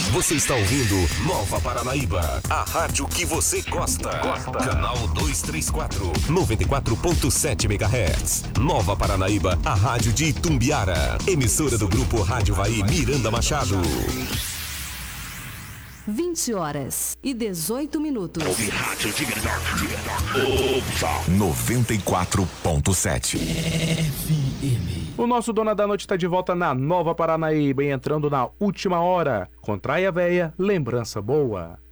Você está ouvindo Nova Paranaíba, a rádio que você gosta. Canal 234, 94.7 MHz. Nova Paranaíba, a rádio de Itumbiara. Emissora do Grupo Rádio Vai Miranda Machado. 20 horas e 18 minutos. 94.7 FM. O nosso Dona da Noite está de volta na Nova Paranaíba e entrando na última hora. Contraia Véia, lembrança boa.